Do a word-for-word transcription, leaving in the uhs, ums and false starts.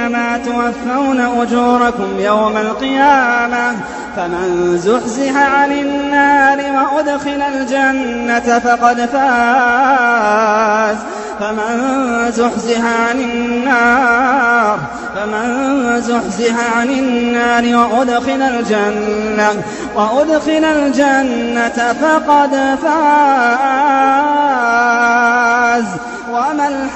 إنما توفون أجوركم يوم القيامة فمن زحزح عن النار وأدخل الجنة فقد فاز فمن زحزح عن النار فمن زحزح عن النار وأدخل الجنة وأدخل الجنة فقد فاز وما